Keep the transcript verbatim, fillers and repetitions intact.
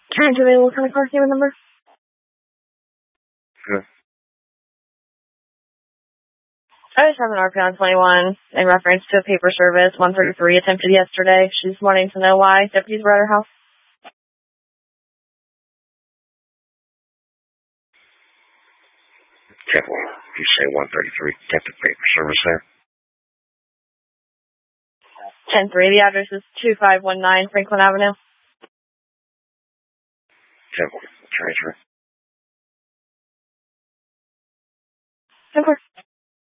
Can I do what kind of car name and number? Sure. I just have an R P on twenty-one in reference to a paper service one thirty-three attempted yesterday. She's wanting to know why deputies were at her house. Temple, you say one thirty-three, attempted paper service there? ten three, the address is two five one nine Franklin Avenue. Temple, transfer. Of course.